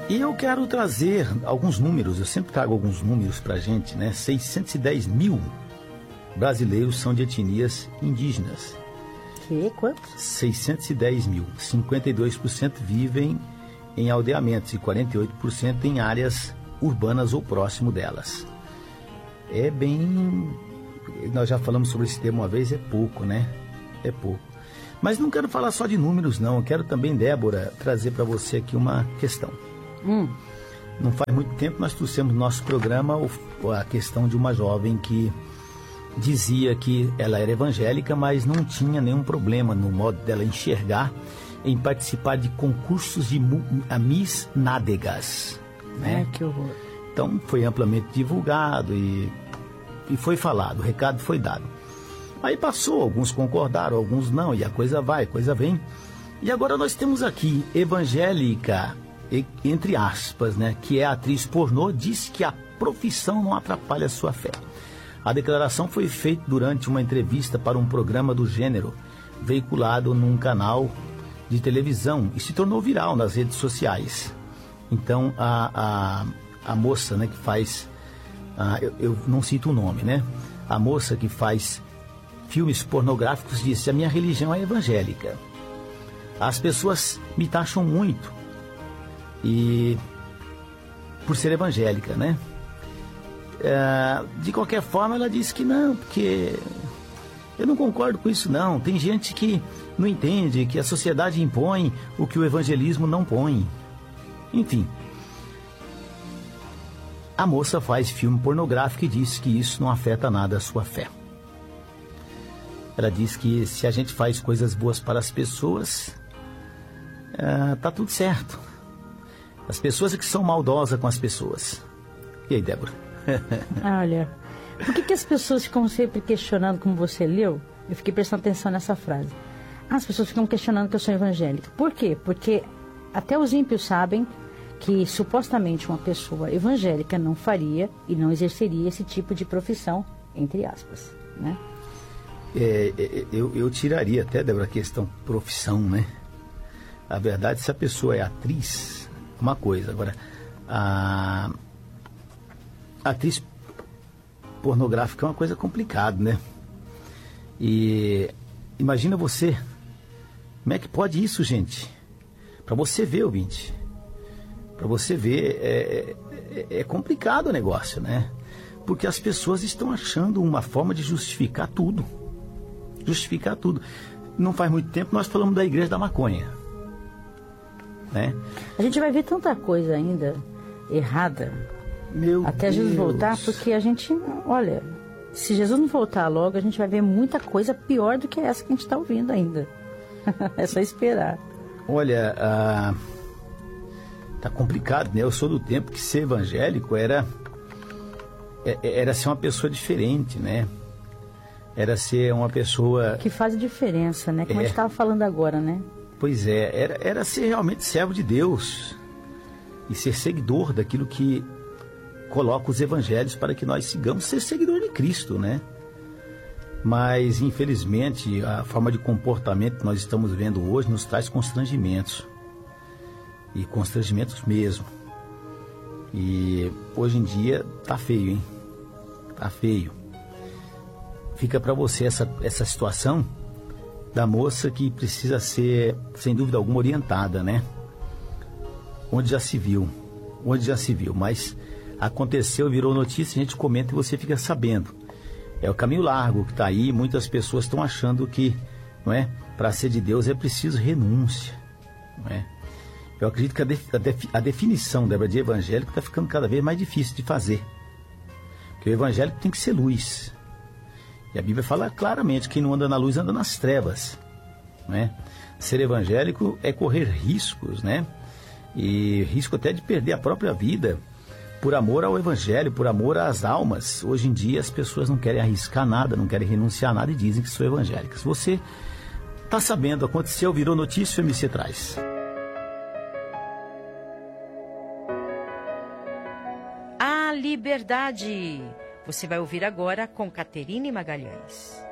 E eu quero trazer alguns números, eu sempre trago alguns números pra gente, né? 610 mil brasileiros são de etnias indígenas. Que? Quantos? 610 mil. 52% vivem em aldeamentos e 48% em áreas urbanas ou próximo delas. É bem... Nós já falamos sobre esse tema uma vez, é pouco, né? É pouco. Mas não quero falar só de números, não. Eu quero também, Débora, trazer para você aqui uma questão. Não faz muito tempo nós trouxemos no nosso programa a questão de uma jovem que dizia que ela era evangélica, mas não tinha nenhum problema no modo dela enxergar em participar de concursos de Miss Nádegas, né? Ai, que horror. Então foi amplamente divulgado e foi falado, o recado foi dado. Aí passou, alguns concordaram, alguns não, e a coisa vai, a coisa vem. E agora nós temos aqui evangélica, entre aspas, né, que é atriz pornô, diz que a profissão não atrapalha a sua fé. A declaração foi feita durante uma entrevista para um programa do gênero, veiculado num canal de televisão e se tornou viral nas redes sociais. Então a moça, né, que faz, eu não cito o nome, né? A moça que faz filmes pornográficos disse: a minha religião é evangélica. As pessoas me taxam muito e por ser evangélica, né? De qualquer forma, ela disse que não, porque eu não concordo com isso, não. Tem gente que não entende que a sociedade impõe o que o evangelismo não põe. Enfim, a moça faz filme pornográfico e diz que isso não afeta nada a sua fé. Ela diz que se a gente faz coisas boas para as pessoas, tá tudo certo. As pessoas é que são maldosas com as pessoas. E aí, Débora? Olha, por que as pessoas ficam sempre questionando, como você leu? Eu fiquei prestando atenção nessa frase. As pessoas ficam questionando que eu sou evangélica. Por quê? Porque até os ímpios sabem que supostamente uma pessoa evangélica não faria e não exerceria esse tipo de profissão, entre aspas, né? Eu tiraria até, Débora, a questão profissão, né? A verdade, se a pessoa é atriz, uma coisa. Agora, a atriz pornográfica é uma coisa complicada, né? E imagina você, como é que pode isso, gente? Para você ver, ouvinte, para você ver, é complicado o negócio, né? Porque as pessoas estão achando uma forma de justificar tudo. Justificar tudo. Não faz muito tempo nós falamos da igreja da maconha, né? A gente vai ver tanta coisa ainda errada até Jesus voltar, porque a gente, olha, se Jesus não voltar logo, a gente vai ver muita coisa pior do que essa que a gente está ouvindo ainda. É só esperar. Olha, tá complicado, né? Eu sou do tempo que ser evangélico era ser uma pessoa diferente, né? Era ser uma pessoa... Que faz diferença, né? Como a gente estava falando agora, né? Pois é, era ser realmente servo de Deus e ser seguidor daquilo que coloca os evangelhos para que nós sigamos, ser seguidor de Cristo, né? Mas, infelizmente, a forma de comportamento que nós estamos vendo hoje nos traz constrangimentos. E constrangimentos mesmo. E hoje em dia tá feio, hein? Tá feio. Fica para você essa situação da moça que precisa ser, sem dúvida alguma, orientada, né? Onde já se viu, mas aconteceu, virou notícia, a gente comenta e você fica sabendo. É o caminho largo que está aí, muitas pessoas estão achando que, não é, para ser de Deus é preciso renúncia, não é? Eu acredito que a definição, Débora, de evangélico está ficando cada vez mais difícil de fazer. Porque o evangélico tem que ser luz. E a Bíblia fala claramente, quem não anda na luz anda nas trevas, né? Ser evangélico é correr riscos, né? E risco até de perder a própria vida por amor ao evangelho, por amor às almas. Hoje em dia as pessoas não querem arriscar nada, não querem renunciar a nada e dizem que são evangélicas. Você está sabendo, aconteceu, virou notícia, o MC traz. A liberdade. Você vai ouvir agora com Caterine Magalhães.